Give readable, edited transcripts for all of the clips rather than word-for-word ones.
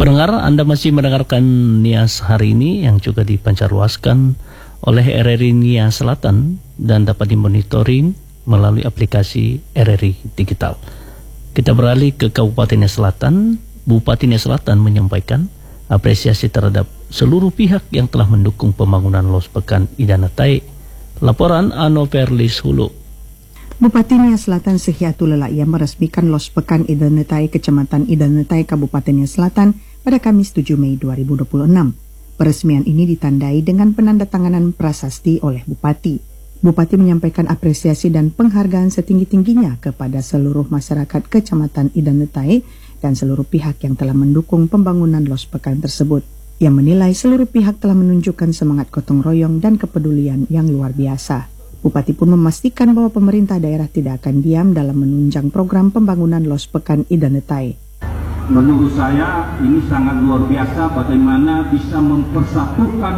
Pendengar, Anda masih mendengarkan Nias hari ini yang juga dipancarluaskan oleh RRI Nias Selatan dan dapat dimonitoring melalui aplikasi RRI Digital. Kita beralih ke Kabupaten Nias Selatan. Bupati Nias Selatan menyampaikan apresiasi terhadap seluruh pihak yang telah mendukung pembangunan Los Pekan Idanetai. Laporan Ano Perlis Hulu. Bupati Nias Selatan Sehiatul Lelaya meresmikan Los Pekan Idanetai Kecamatan Idanetai Kabupaten Nias Selatan pada Kamis 7 Mei 2026. Peresmian ini ditandai dengan penandatanganan prasasti oleh Bupati. Bupati menyampaikan apresiasi dan penghargaan setinggi-tingginya kepada seluruh masyarakat Kecamatan Idanetai dan seluruh pihak yang telah mendukung pembangunan Los Pekan tersebut. Ia menilai seluruh pihak telah menunjukkan semangat gotong royong dan kepedulian yang luar biasa. Bupati pun memastikan bahwa pemerintah daerah tidak akan diam dalam menunjang program pembangunan Los Pekan Idanetai. Menurut saya ini sangat luar biasa bagaimana bisa mempersatukan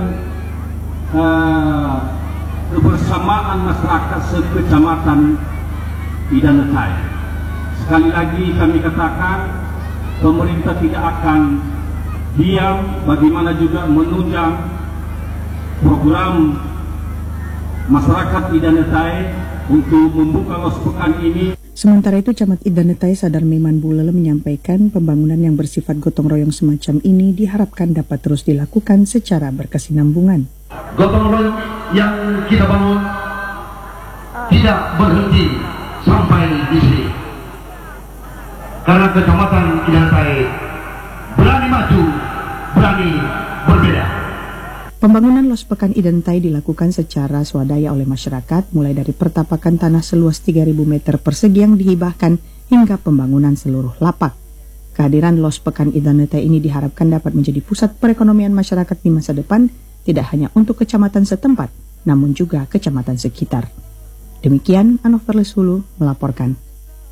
kebersamaan masyarakat sekecamatan Idanetai. Sekali lagi kami katakan pemerintah tidak akan diam, bagaimana juga menunjang program masyarakat Idanetai untuk membuka Los Pekan ini. Sementara itu, Camat Idanetai Sadar Meman Bulele menyampaikan pembangunan yang bersifat gotong royong semacam ini diharapkan dapat terus dilakukan secara berkesinambungan. Gotong royong yang kita bangun tidak berhenti sampai di sini. Karena Kecamatan Idanetai berani maju, berani berbeda. Pembangunan Los Pekan Idanetai dilakukan secara swadaya oleh masyarakat, mulai dari pertapakan tanah seluas 3.000 meter persegi yang dihibahkan hingga pembangunan seluruh lapak. Kehadiran Los Pekan Idanetai ini diharapkan dapat menjadi pusat perekonomian masyarakat di masa depan, tidak hanya untuk kecamatan setempat, namun juga kecamatan sekitar. Demikian, Ano Perlis Hulu melaporkan.